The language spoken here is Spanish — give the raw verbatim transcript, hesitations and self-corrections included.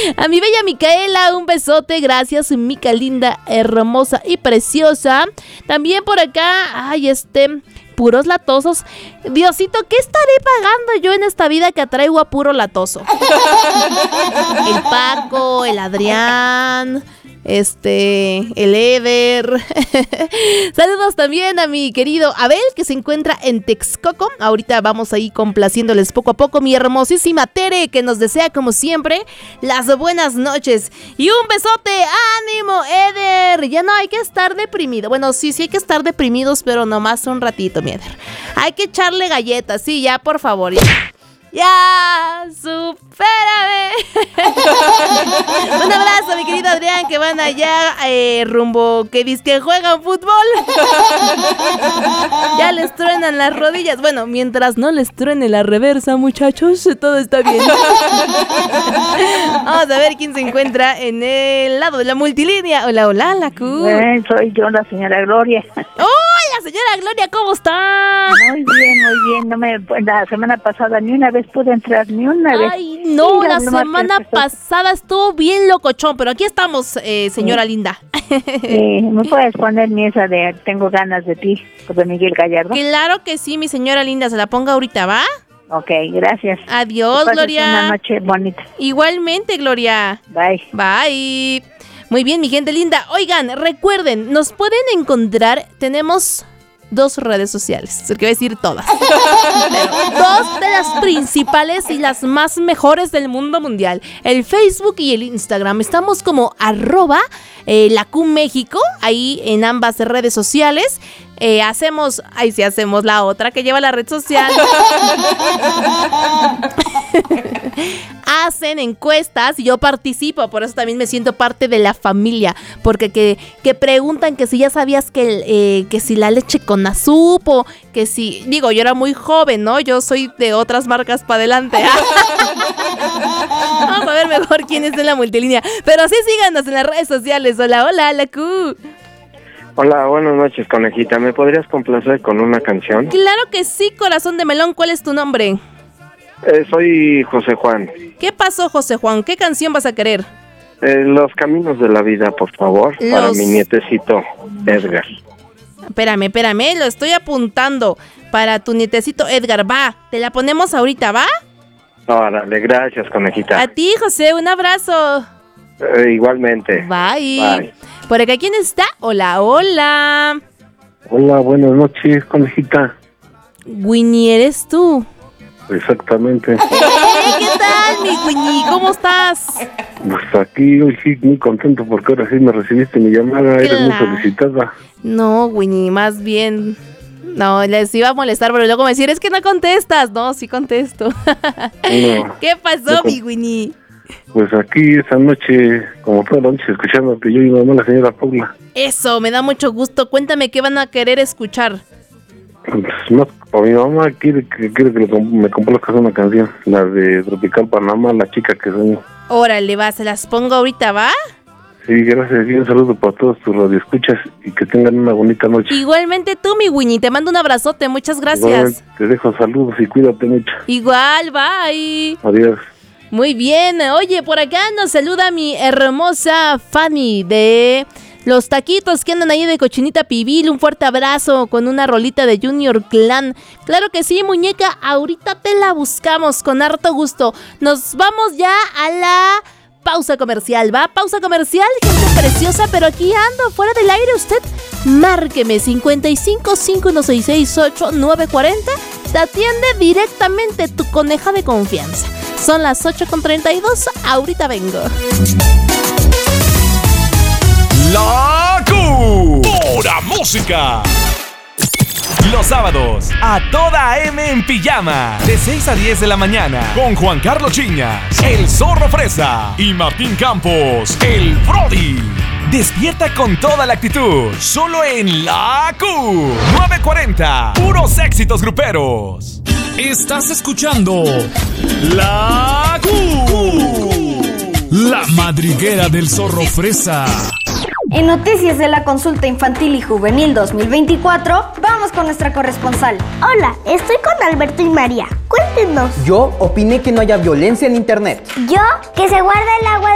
A mi bella Micaela, un besote. Gracias, Mica linda, hermosa y preciosa. También por acá, ay, este... puros latosos. Diosito, ¿qué estaré pagando yo en esta vida que atraigo a puro latoso? El Paco, el Adrián, este, el Eder. Saludos también a mi querido Abel, que se encuentra en Texcoco. Ahorita vamos ahí complaciéndoles poco a poco. Mi hermosísima Tere, que nos desea como siempre las buenas noches. Y un besote, ánimo, Eder. Ya no hay que estar deprimido. Bueno, sí, sí hay que estar deprimidos, pero nomás un ratito, mi Eder. Hay que echarle galletas, sí, ya, por favor. Ya. ¡Ya! ¡Supérame! Un abrazo, mi querido Adrián, que van allá eh, rumbo que dizque juegan fútbol. Ya les truenan las rodillas. Bueno, mientras no les truene la reversa, muchachos, todo está bien. Vamos a ver quién se encuentra en el lado de la multilínea. Hola, hola, la Q. Eh, soy yo, la señora Gloria. ¡Hola, señora Gloria! ¿Cómo está? Muy bien, muy bien. No me, la semana pasada ni una vez pude entrar, ni una vez. Ay, no, Mira, la no semana pasada estuvo bien locochón, pero aquí estamos, eh, señora sí. linda. Sí, ¿me puedes poner mi esa de Tengo ganas de ti, de Miguel Gallardo? Claro que sí, mi señora linda, se la ponga ahorita, ¿va? Ok, gracias. Adiós, Gloria. Una noche bonita. Igualmente, Gloria. Bye. Bye. Muy bien, mi gente linda. Oigan, recuerden, nos pueden encontrar, tenemos dos redes sociales, que voy a decir todas. Pero dos de las principales y las más mejores del mundo mundial. El Facebook y el Instagram. Estamos como arroba eh, la Q México, ahí en ambas redes sociales. Eh, hacemos, ahí sí hacemos la otra que lleva la red social. Hacen encuestas y yo participo, por eso también me siento parte de la familia, porque que, que preguntan que si ya sabías que, eh, que si la leche con azupo, que si, digo, yo era muy joven, ¿no? Yo soy de otras marcas para adelante. Vamos a ver mejor quién es en la multilínea, pero sí síganos en las redes sociales. Hola, hola, la Q. Hola, buenas noches, conejita. ¿Me podrías complacer con una canción? Claro que sí, corazón de melón. ¿Cuál es tu nombre? Eh, soy José Juan. ¿Qué pasó, José Juan? ¿Qué canción vas a querer? Eh, los caminos de la vida, por favor, los... para mi nietecito Edgar. Espérame, espérame, lo estoy apuntando. Para tu nietecito Edgar, va. Te la ponemos ahorita, ¿va? Órale, gracias, conejita. A ti, José, un abrazo. Eh, igualmente. Bye. Bye. Por acá, ¿quién está? Hola, hola. Hola, buenas noches, conejita. Winnie, ¿eres tú? Exactamente. ¿Eh? ¿Qué tal, mi Winnie? ¿Cómo estás? Pues aquí hoy sí muy contento porque ahora sí me recibiste mi llamada, claro. Eres muy solicitada. No, Winnie, más bien... No, les iba a molestar, pero luego me decir, es que no contestas. No, sí contesto. No, ¿qué pasó, no, mi Winnie? Pues aquí esa noche, como toda la noche, escuchándote yo y mi mamá, la señora Paula. Eso, me da mucho gusto. Cuéntame qué van a querer escuchar. Pues no, o mi mamá quiere que, quiere que le, me complazcas una canción, la de Tropical Panamá, La chica que sueño. Órale, va, se las pongo ahorita, ¿va? Sí, gracias, y un saludo para todos tus radioescuchas y que tengan una bonita noche. Igualmente tú, mi Winnie, te mando un abrazote, muchas gracias. Igualmente, te dejo saludos y cuídate mucho. Igual, bye. Adiós. Muy bien, oye, por acá nos saluda mi hermosa Fanny de los taquitos que andan ahí de cochinita pibil. Un fuerte abrazo con una rolita de Junior Clan. Claro que sí, muñeca, ahorita te la buscamos con harto gusto. Nos vamos ya a la pausa comercial, ¿va? Pausa comercial, gente preciosa, pero aquí ando, fuera del aire, usted márqueme cincuenta y cinco, cinco uno seis seis, ocho nueve cuatro cero. Te atiende directamente tu coneja de confianza. Son las ocho con treinta y dos, ahorita vengo. La Q, pura música. Los sábados, a toda M en pijama, de seis a diez de la mañana, con Juan Carlos Chiñas, el Zorro Fresa y Martín Campos, el Brody. Despierta con toda la actitud, solo en La Q, nueve cuarenta, puros éxitos gruperos. Estás escuchando La Q, la madriguera del Zorro Fresa. En Noticias de la Consulta Infantil y Juvenil dos mil veinticuatro, vamos con nuestra corresponsal. Hola, estoy con Alberto y María. Cuéntenos. Yo opiné que no haya violencia en internet. Yo, que se guarde el agua